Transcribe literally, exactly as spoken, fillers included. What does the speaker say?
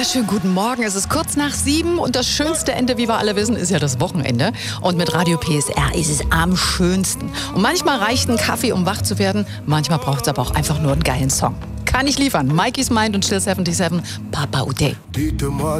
Ja, schönen guten Morgen. Es ist kurz nach sieben und das schönste Ende, wie wir alle wissen, ist ja das Wochenende. Und mit Radio P S R ist es am schönsten. Und manchmal reicht ein Kaffee, um wach zu werden. Manchmal braucht es aber auch einfach nur einen geilen Song. Kann ich liefern. Mikey's Mind und Still siebenundsiebzig, Papa Uday. Dites-moi